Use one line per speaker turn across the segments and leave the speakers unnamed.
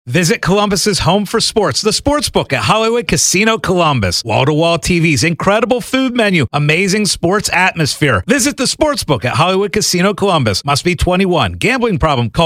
Visit Columbus's home for sports, the Sportsbook at Hollywood Casino Columbus. Wall-to-wall TVs, incredible food menu, amazing sports atmosphere. Visit the Sportsbook at Hollywood Casino Columbus. Must be 21. Gambling problem? Call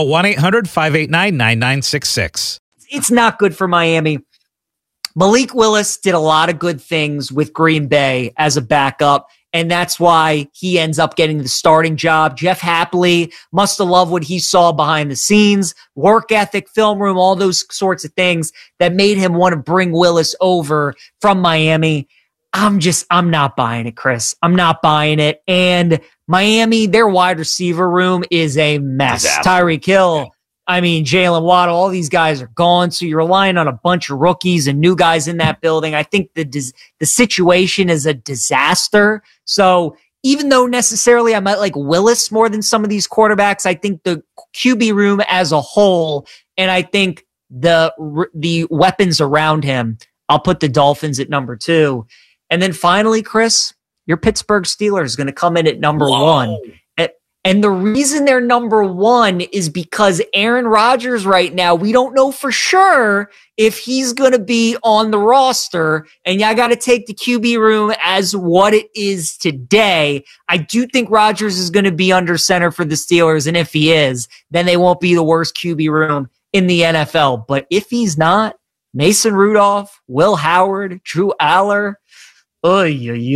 1-800-589-9966.
It's not good for Miami. Malik Willis did a lot of good things with Green Bay as a backup, and that's why he ends up getting the starting job. Jeff Hapley must have loved what he saw behind the scenes, work ethic, film room, all those sorts of things that made him want to bring Willis over from Miami. I'm not buying it, Chris. I'm not buying it. And Miami, their wide receiver room is a mess. Tyreek Hill, Jalen Waddle, all these guys are gone. So you're relying on a bunch of rookies and new guys in that building. I think the situation is a disaster. So even though necessarily I might like Willis more than some of these quarterbacks, I think the QB room as a whole, and I think the weapons around him, I'll put the Dolphins at number 2. And then finally, Chris, your Pittsburgh Steelers are going to come in at number 1. And the reason they're number 1 is because Aaron Rodgers right now, we don't know for sure if he's going to be on the roster. And I got to take the QB room as what it is today. I do think Rodgers is going to be under center for the Steelers. And if he is, then they won't be the worst QB room in the NFL. But if he's not, Mason Rudolph, Will Howard, Drew Aller, I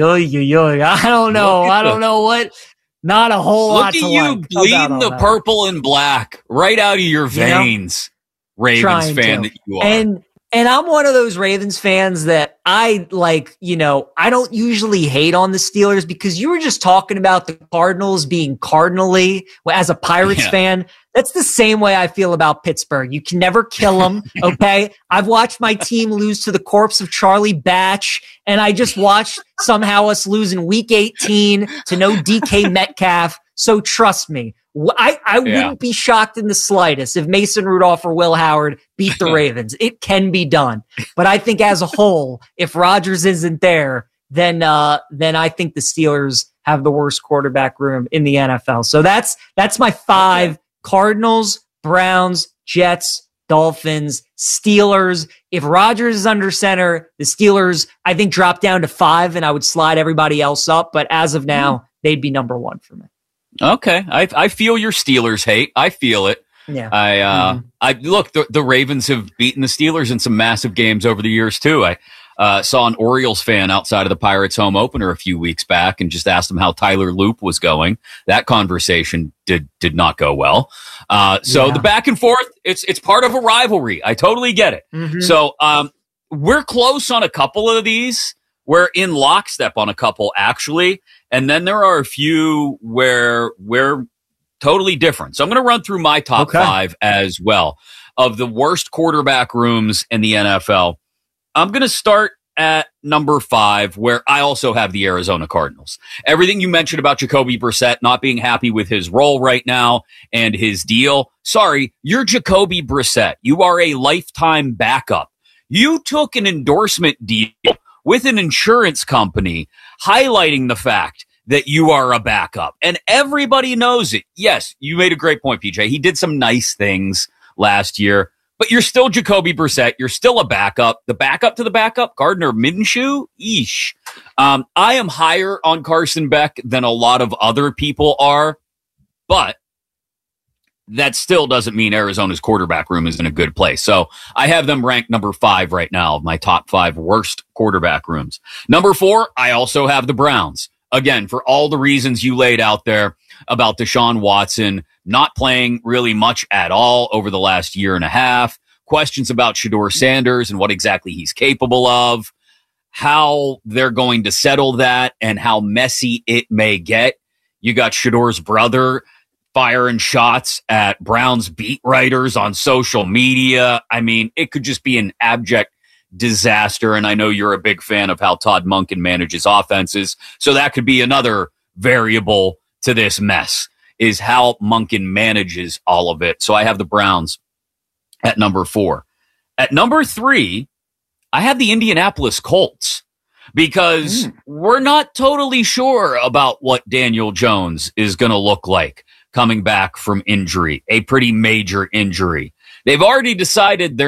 don't know what. Not a whole lot to like.
Look at you bleeding the purple and black right out of your veins, Ravens fan that you are.
And I'm one of those Ravens fans that I like, I don't usually hate on the Steelers because you were just talking about the Cardinals being cardinally. As a Pirates fan, that's the same way I feel about Pittsburgh. You can never kill them, okay? I've watched my team lose to the corpse of Charlie Batch, and I just watched somehow us lose in week 18 to no DK Metcalf. So trust me, I wouldn't be shocked in the slightest if Mason Rudolph or Will Howard beat the Ravens. It can be done. But I think as a whole, if Rodgers isn't there, then I think the Steelers have the worst quarterback room in the NFL. So that's my 5. Cardinals, Browns, Jets, Dolphins, Steelers. If Rodgers is under center, the Steelers, I think, drop down to 5, and I would slide everybody else up. But as of now, they'd be number 1 for me.
Okay. I feel your Steelers hate. I feel it.
Yeah.
I look, the Ravens have beaten the Steelers in some massive games over the years too. I saw an Orioles fan outside of the Pirates home opener a few weeks back and just asked him how Tyler Loop was going. That conversation did not go well. The back and forth, it's part of a rivalry. I totally get it. Mm-hmm. So, we're close on a couple of these. We're in lockstep on a couple actually. And then there are a few where we're totally different. So I'm going to run through my top 5 as well of the worst quarterback rooms in the NFL. I'm going to start at number 5, where I also have the Arizona Cardinals. Everything you mentioned about Jacoby Brissett not being happy with his role right now and his deal. Sorry, you're Jacoby Brissett. You are a lifetime backup. You took an endorsement deal with an insurance company highlighting the fact that you are a backup. And everybody knows it. Yes, you made a great point, PJ. He did some nice things last year, but you're still Jacoby Brissett. You're still a backup. The backup to the backup, Gardner Minshew? Eesh. I am higher on Carson Beck than a lot of other people are, but that still doesn't mean Arizona's quarterback room is in a good place. So I have them ranked number 5 right now of my top 5 worst quarterback rooms. Number 4, I also have the Browns. Again, for all the reasons you laid out there about Deshaun Watson not playing really much at all over the last year and a half, questions about Shedeur Sanders and what exactly he's capable of, how they're going to settle that and how messy it may get. You got Shedeur's brother firing shots at Browns beat writers on social media. I mean, it could just be an abject disaster. And I know you're a big fan of how Todd Monken manages offenses. So that could be another variable to this mess, is how Monken manages all of it. So I have the Browns at number 4. At number 3, I have the Indianapolis Colts, because we're not totally sure about what Daniel Jones is going to look like coming back from injury, a pretty major injury. They've already decided they're